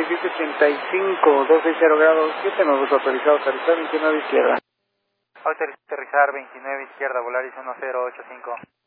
1785, 260 grados 7, me gusta autorizado aterrizar 29 izquierda. Autorizado aterrizar 29 izquierda, Volaris 1085.